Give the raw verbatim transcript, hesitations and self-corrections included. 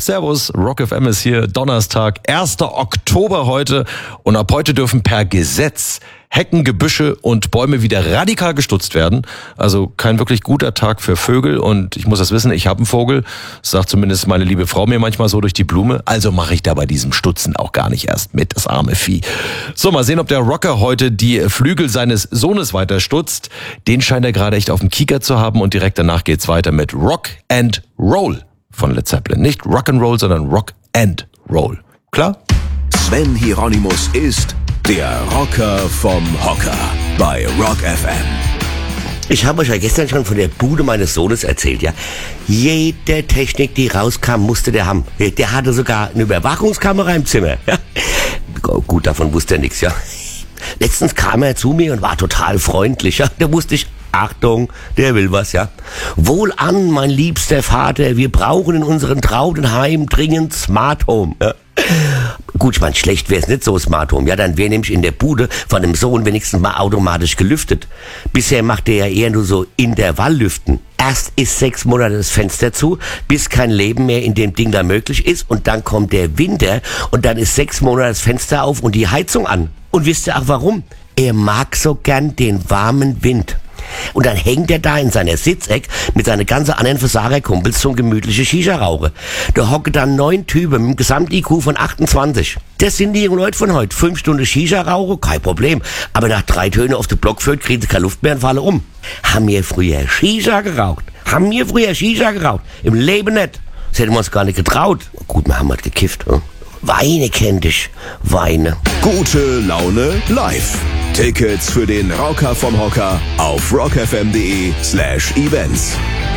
Servus, Rock F M ist hier, Donnerstag, erster Oktober heute und ab heute dürfen per Gesetz Hecken, Gebüsche und Bäume wieder radikal gestutzt werden. Also kein wirklich guter Tag für Vögel und ich muss das wissen, ich habe einen Vogel, sagt zumindest meine liebe Frau mir manchmal so durch die Blume, also mache ich da bei diesem Stutzen auch gar nicht erst mit, das arme Vieh. So, mal sehen, ob der Rocker heute die Flügel seines Sohnes weiter stutzt. Den scheint er gerade echt auf dem Kieker zu haben und direkt danach geht's weiter mit Rock and Roll von Led Zeppelin. Nicht Rock and Roll, sondern Rock and Roll. Klar? Sven Hieronymus ist der Rocker vom Hocker bei Rock F M. Ich habe euch ja gestern schon von der Bude meines Sohnes erzählt, ja. Jede Technik, die rauskam, musste der haben. Der hatte sogar eine Überwachungskamera im Zimmer. Ja. Gut, davon wusste er nichts, ja. Letztens kam er zu mir und war total freundlich, ja. Da wusste ich, Achtung, der will was, ja. Wohlan, mein liebster Vater, wir brauchen in unserem trauten Heim dringend Smart Home, ja. Gut, ich meine, schlecht wäre es nicht so Smart Home. Ja, dann wäre nämlich in der Bude von dem Sohn wenigstens mal automatisch gelüftet. Bisher macht er ja eher nur so Intervalllüften. Erst ist sechs Monate das Fenster zu, bis kein Leben mehr in dem Ding da möglich ist. Und dann kommt der Winter und dann ist sechs Monate das Fenster auf und die Heizung an. Und wisst ihr auch warum? Er mag so gern den warmen Wind. Und dann hängt er da in seiner Sitzeck mit seinen ganzen anderen Versagerkumpels zum gemütlichen Shisha-Rauche. Da hocken dann neun Typen mit einem Gesamt-I Q von achtundzwanzig. Das sind die jungen Leute von heute. Fünf Stunden Shisha-Rauche, kein Problem. Aber nach drei Tönen auf den Block führt, kriegen sie keine Luft mehr und fallen um. Haben wir früher Shisha geraucht? Haben wir früher Shisha geraucht? Im Leben nicht. Das hätten wir uns gar nicht getraut. Gut, wir haben halt gekifft. Hm? Weine kennt dich. Weine. Gute Laune live. Tickets für den Rocker vom Hocker auf rockfm.de slash events.